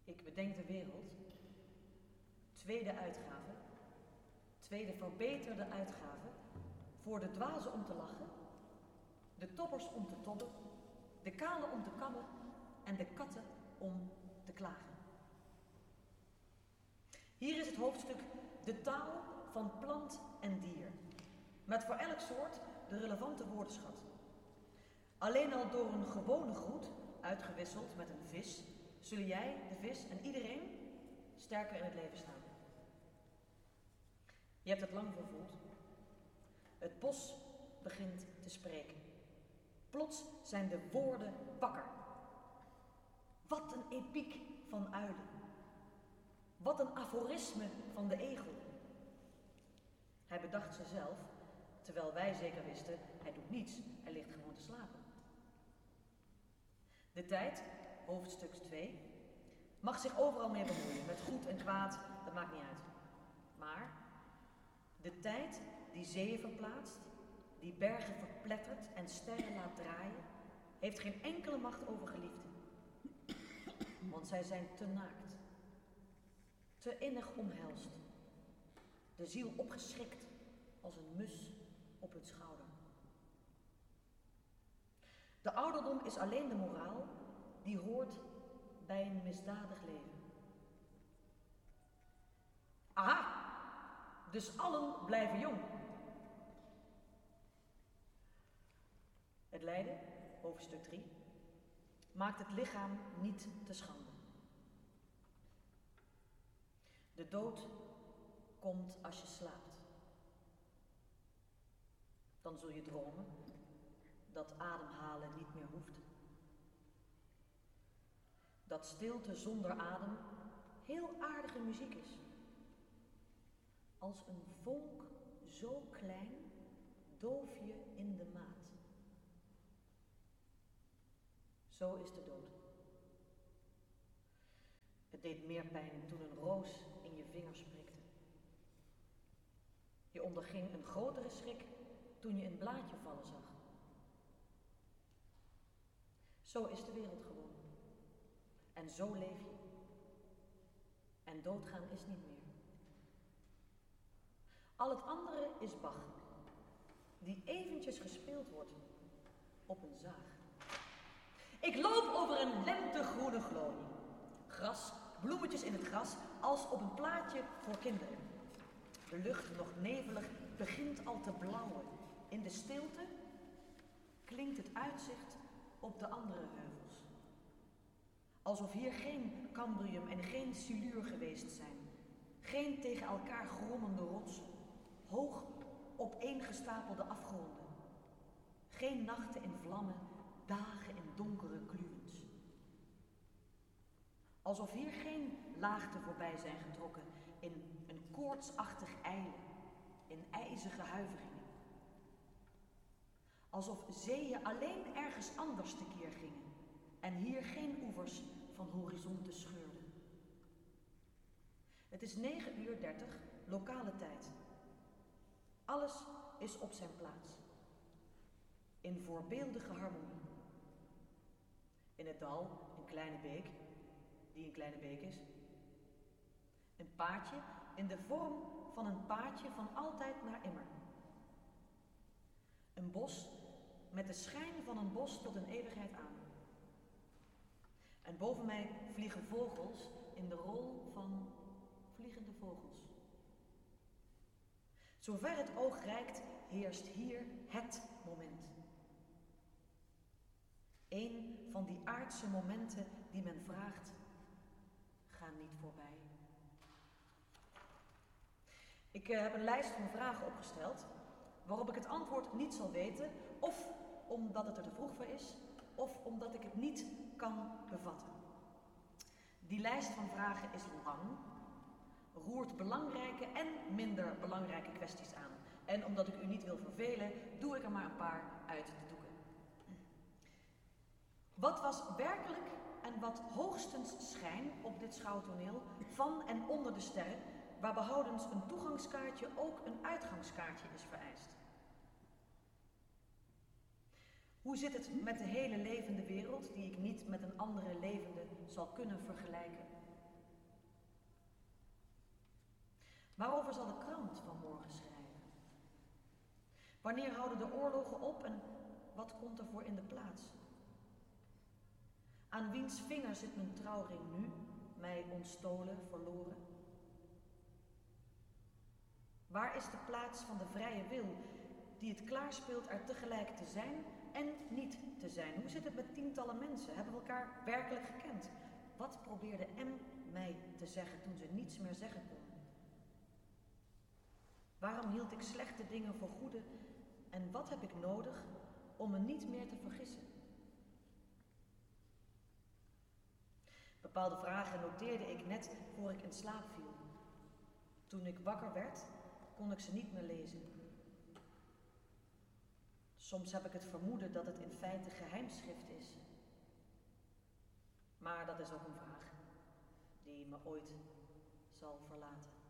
Ik bedenk de wereld. Tweede uitgave. Tweede verbeterde uitgave. Voor de dwazen om te lachen. De toppers om te tobben. De kalen om te kammen. En de katten om te klagen. Hier is het hoofdstuk de taal van plant en dier. Met voor elk soort de relevante woordenschat. Alleen al door een gewone groet, uitgewisseld met een vis, zullen jij, de vis en iedereen sterker in het leven staan. Je hebt het lang gevoeld. Het bos begint te spreken. Plots zijn de woorden wakker. Wat een epiek van uilen. Wat een aforisme van de egel. Hij bedacht ze zelf, terwijl wij zeker wisten, hij doet niets, hij ligt gewoon te slapen. De tijd, hoofdstuk 2, mag zich overal mee bemoeien, met goed en kwaad, dat maakt niet uit. Maar de tijd die zeeën verplaatst, die bergen verplettert en sterren laat draaien, heeft geen enkele macht over geliefden. Want zij zijn te naakt, te innig omhelst, de ziel opgeschrikt als een mus op hun schouder. De ouderdom is alleen de moraal die hoort bij een misdadig leven. Aha! Dus allen blijven jong. Het lijden, hoofdstuk 3, maakt het lichaam niet te schande. De dood komt als je slaapt. Dan zul je dromen dat ademhalen niet meer hoeft. Dat stilte zonder adem heel aardige muziek is. Als een vonk zo klein doof je in de maat. Zo is de dood. Het deed meer pijn toen een roos in je vingers prikte. Je onderging een grotere schrik toen je een blaadje vallen zag. Zo is de wereld gewoon. En zo leef je. En doodgaan is niet meer. Al het andere is Bach, die eventjes gespeeld wordt op een zaag. Ik loop over een lentegroene glorie. Gras, bloemetjes in het gras, als op een plaatje voor kinderen. De lucht, nog nevelig, begint al te blauwen. In de stilte klinkt het uitzicht op de andere heuvels. Alsof hier geen Cambrium en geen Silure geweest zijn. Geen tegen elkaar grommende rotsen. Hoog opeengestapelde afgronden. Geen nachten in vlammen, dagen in donkere kluwens. Alsof hier geen laagten voorbij zijn getrokken in een koortsachtig ijlen, in ijzige huiveringen. Alsof zeeën alleen ergens anders tekeer gingen en hier geen oevers van horizonten scheurden. Het is 9:30 lokale tijd. Alles is op zijn plaats. In voorbeeldige harmonie. In het dal een kleine beek, die een kleine beek is. Een paadje in de vorm van een paadje van altijd naar immer. Een bos met de schijn van een bos tot een eeuwigheid aan. En boven mij vliegen vogels in de rol van vliegende vogels. Zover het oog reikt, heerst hier het moment. Eén van die aardse momenten die men vraagt, ga niet voorbij. Ik heb een lijst van vragen opgesteld, waarop ik het antwoord niet zal weten, of omdat het er te vroeg voor is, of omdat ik het niet kan bevatten. Die lijst van vragen is lang, roert belangrijke en minder belangrijke kwesties aan. En omdat ik u niet wil vervelen, doe ik er maar een paar uit de doeken. Wat was werkelijk en wat hoogstens schijn op dit schouwtoneel van en onder de sterren, waar behoudens een toegangskaartje ook een uitgangskaartje is vereist? Hoe zit het met de hele levende wereld, die ik niet met een andere levende zal kunnen vergelijken? Waarover zal de krant van morgen schrijven? Wanneer houden de oorlogen op en wat komt ervoor in de plaats? Aan wiens vinger zit mijn trouwring nu, mij ontstolen, verloren? Waar is de plaats van de vrije wil, die het klaarspeelt er tegelijk te zijn en niet te zijn? Hoe zit het met tientallen mensen? Hebben we elkaar werkelijk gekend? Wat probeerde M mij te zeggen toen ze niets meer zeggen kon? Waarom hield ik slechte dingen voor goede en wat heb ik nodig om me niet meer te vergissen? Bepaalde vragen noteerde ik net voor ik in slaap viel. Toen ik wakker werd, kon ik ze niet meer lezen. Soms heb ik het vermoeden dat het in feite geheimschrift is. Maar dat is ook een vraag die me ooit zal verlaten.